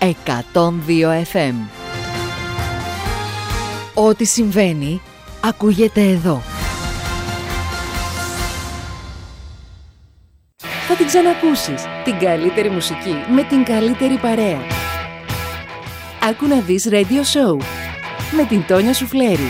102 FM. Ό,τι συμβαίνει, ακούγεται εδώ. Θα την ξανακούσεις, την καλύτερη μουσική με την καλύτερη παρέα. Άκου να δεις Radio Show με την Τόνια Σουφλέρη.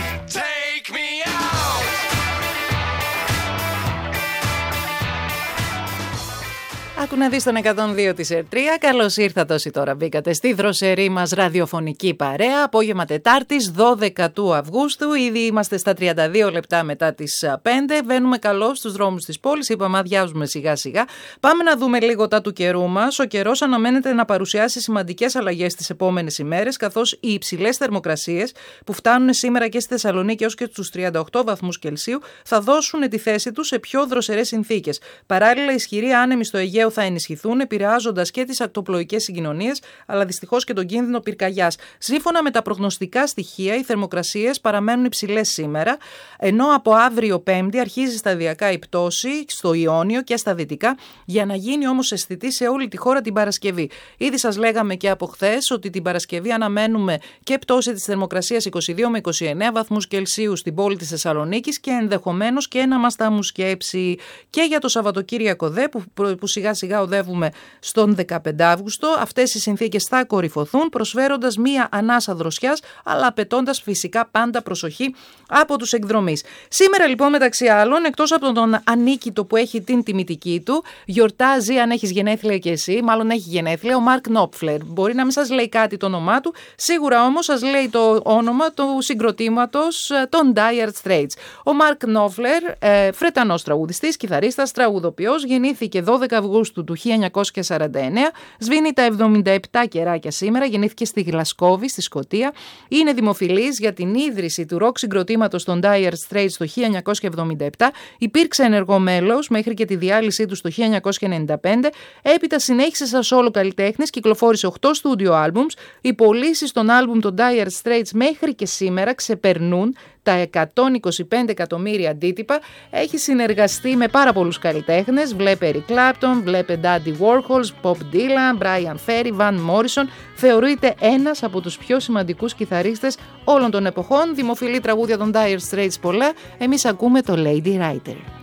Άκου να δεις τον 102 της ΕΡΤΡΙΑ. Καλώς ήρθατε όσοι τώρα μπήκατε στη δροσερή μας ραδιοφωνική παρέα. Απόγευμα Τετάρτης, 12 του Αυγούστου. Ήδη είμαστε στα 32 λεπτά μετά τις 5. Βαίνουμε καλώς στους δρόμους της πόλης. Είπαμε, αδειάζουμε σιγά σιγά. Πάμε να δούμε λίγο τα του καιρού μας. Ο καιρός αναμένεται να παρουσιάσει σημαντικές αλλαγές τις επόμενες ημέρες, καθώς οι υψηλές θερμοκρασίες που φτάνουν σήμερα και στη Θεσσαλονίκη έως και στους 38 βαθμούς Κελσίου θα δώσουν τη θέση τους σε πιο δροσερές συνθήκες. Παράλληλα, ισχυροί άνεμοι στο Αιγαίο θα ενισχυθούν, επηρεάζοντας και τις ακτοπλοϊκές συγκοινωνίες, αλλά δυστυχώς και τον κίνδυνο πυρκαγιάς. Σύμφωνα με τα προγνωστικά στοιχεία, οι θερμοκρασίες παραμένουν υψηλές σήμερα, ενώ από αύριο Πέμπτη αρχίζει σταδιακά η πτώση στο Ιόνιο και στα δυτικά, για να γίνει όμως αισθητή σε όλη τη χώρα την Παρασκευή. Ήδη σας λέγαμε και από χθες ότι την Παρασκευή αναμένουμε και πτώση της θερμοκρασίας 22 με 29 βαθμούς Κελσίου στην πόλη της Θεσσαλονίκης και ενδεχομένως και να μας τα μου σκέψει και για το Σαββατοκύριακο που σιγά σιγά οδεύουμε στον 15 Αύγουστο. Αυτές οι συνθήκες θα κορυφωθούν, προσφέροντας μία ανάσα δροσιάς, αλλά απαιτώντας φυσικά πάντα προσοχή από τους εκδρομείς. Σήμερα λοιπόν, μεταξύ άλλων, εκτός από τον ανίκητο που έχει την τιμητική του, γιορτάζει, αν έχεις γενέθλια και εσύ, μάλλον έχει γενέθλια, ο Μαρκ Νόπφλερ. Μπορεί να μην σας λέει κάτι το όνομά του, σίγουρα όμως σας λέει το όνομα του συγκροτήματος των Dire Straits. Ο Μαρκ Νόπφλερ, Βρετανός τραγουδιστής, κιθαρίστας, τραγουδοποιός, γεννήθηκε 12 Αυγούστου του 1949, σβήνει τα 77 καιράκια σήμερα, γεννήθηκε στη Γλασκόβη, στη Σκωτία. Είναι δημοφιλής για την ίδρυση του ροκ συγκροτήματος των Dire Straits το 1977, υπήρξε ενεργό μέλος μέχρι και τη διάλυσή του το 1995, έπειτα συνέχισε σαν solo καλλιτέχνης, κυκλοφόρησε 8 studio albums, οι πωλήσεις των άλμπουμ των Dire Straits μέχρι και σήμερα ξεπερνούν τα 125 εκατομμύρια αντίτυπα. Έχει συνεργαστεί με πάρα πολλούς καλλιτέχνες, βλέπε Eric Clapton, βλέπε Daddy Warhols, Bob Dylan, Brian Ferry, Van Morrison. Θεωρείται ένας από τους πιο σημαντικούς κιθαρίστες όλων των εποχών. Δημοφιλή τραγούδια των Dire Straits πολλά. Εμείς ακούμε το Lady Writer.